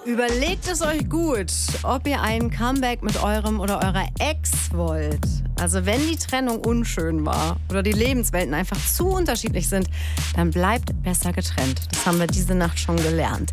Überlegt es euch gut, ob ihr ein Comeback mit eurem oder eurer Ex wollt. Also wenn die Trennung unschön war oder die Lebenswelten einfach zu unterschiedlich sind, dann bleibt besser getrennt. Das haben wir diese Nacht schon gelernt.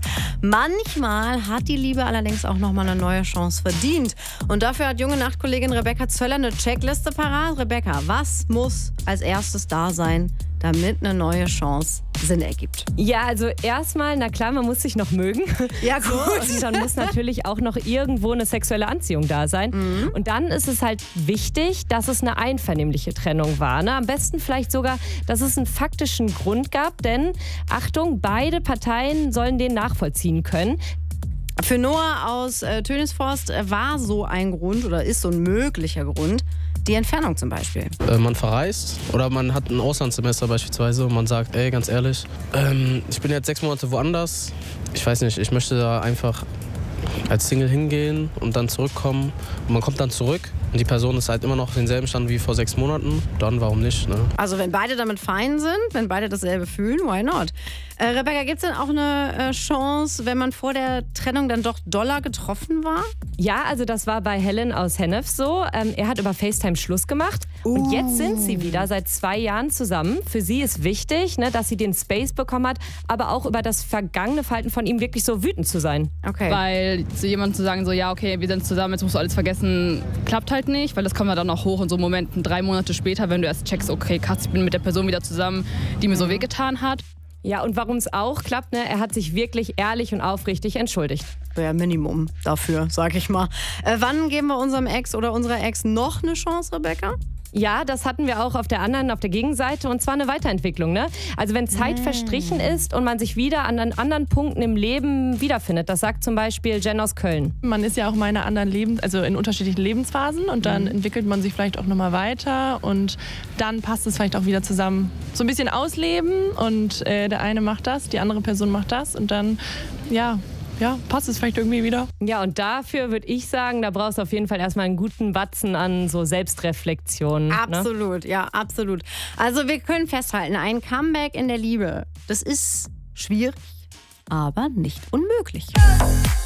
Manchmal hat die Liebe allerdings auch nochmal eine neue Chance verdient. Und dafür hat junge Nachtkollegin Rebecca Zöller eine Checkliste parat. Rebecca, was muss als erstes da sein, damit eine neue Chance Sinn ergibt? Ja, also erstmal, na klar, man muss sich noch mögen. Ja, gut. So, und dann muss natürlich auch noch irgendwo eine sexuelle Anziehung da sein. Und dann ist es halt wichtig, dass es eine einvernehmliche Trennung war. Ne? Am besten vielleicht sogar, dass es einen faktischen Grund gab. Denn, Achtung, beide Parteien sollen den nachvollziehen können. Für Noah aus Tönisforst war so ein Grund oder ist so ein möglicher Grund die Entfernung zum Beispiel. Man verreist oder man hat ein Auslandssemester beispielsweise und man sagt, ey, ganz ehrlich, ich bin jetzt 6 Monate woanders. Ich weiß nicht, ich möchte da einfach als Single hingehen und dann zurückkommen. Und man kommt dann zurück und die Person ist halt immer noch auf denselben Stand wie vor 6 Monaten. Dann warum nicht, ne? Also wenn beide damit fein sind, wenn beide dasselbe fühlen, why not? Rebecca, gibt es denn auch eine Chance, wenn man vor der Trennung dann doch doller getroffen war? Ja, also das war bei Helen aus Hennef so. Er hat über FaceTime Schluss gemacht und jetzt sind sie wieder seit 2 Jahren zusammen. Für sie ist wichtig, ne, dass sie den Space bekommen hat, aber auch über das vergangene Verhalten von ihm wirklich so wütend zu sein. Okay. Weil zu jemandem zu sagen, so ja, okay, wir sind zusammen, jetzt musst du alles vergessen, klappt halt nicht, weil das kommt ja dann noch hoch in so Momenten 3 Monate später, wenn du erst checkst, okay, krass, ich bin mit der Person wieder zusammen, die mir so wehgetan hat. Ja, und warum es auch klappt, ne, er hat sich wirklich ehrlich und aufrichtig entschuldigt. Ja, Minimum dafür, sag ich mal. Wann geben wir unserem Ex oder unserer Ex noch eine Chance, Rebecca? Ja, das hatten wir auch auf der Gegenseite, und zwar eine Weiterentwicklung. Ne? Also wenn Zeit verstrichen ist und man sich wieder an anderen Punkten im Leben wiederfindet. Das sagt zum Beispiel Jen aus Köln. Man ist ja auch in anderen in unterschiedlichen Lebensphasen und dann entwickelt man sich vielleicht auch nochmal weiter und dann passt es vielleicht auch wieder zusammen. So ein bisschen ausleben und der eine macht das, die andere Person macht das und dann, ja, passt es vielleicht irgendwie wieder. Ja, und dafür würde ich sagen, da brauchst du auf jeden Fall erstmal einen guten Batzen an so Selbstreflexion. Absolut, ja, absolut. Also wir können festhalten, ein Comeback in der Liebe, das ist schwierig, aber nicht unmöglich.